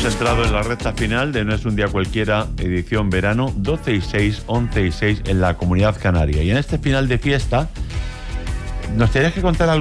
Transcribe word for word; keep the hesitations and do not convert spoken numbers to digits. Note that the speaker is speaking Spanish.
Hemos entrado en la recta final de No es un día cualquiera, edición verano, doce y seis, once y seis en la Comunidad Canaria. Y en este final de fiesta, ¿nos tenías que contar algo?